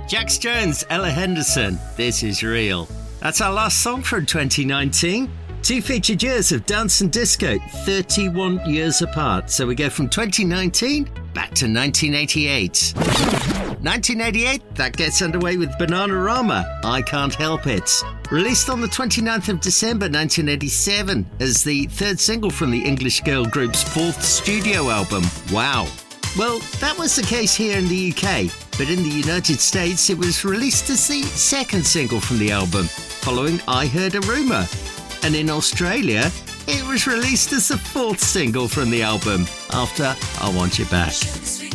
Jax Jones, Ella Henderson, This Is Real. That's our last song from 2019. 2 featured years of dance and disco, 31 years apart. So we go from 2019 back to 1988. 1988, that gets underway with Bananarama, I Can't Help It. Released on the 29th of December 1987 as the third single from the English girl group's fourth studio album, Wow. Well, that was the case here in the UK, but in the United States it was released as the second single from the album, following I Heard a Rumour. And in Australia, it was released as the fourth single from the album, after I Want You Back.